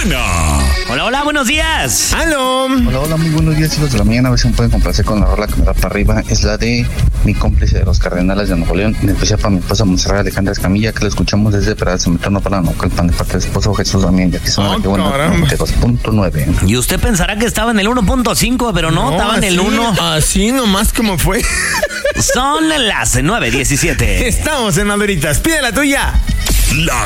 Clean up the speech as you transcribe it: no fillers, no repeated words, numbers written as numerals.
buena. Hola, hola, buenos días. ¡Aló! Hola, muy buenos días, hijos de la mañana. A ver si me pueden complacer con la rola que me da para arriba. Es la de Mi cómplice de los Cardenales de Nuevo León, en especial para mi esposa Montserrat Alejandra Escamilla, que la escuchamos desde Pedazo Metrano para Naucalpan, de parte de su esposo Jesús Damián, y aquí son la que buena 2.9. Y usted pensará que estaba en el 1.5, pero no, estaba en el 1. Así nomás como fue. Son las 9:17. Estamos en Maderitas. Pide la tuya. La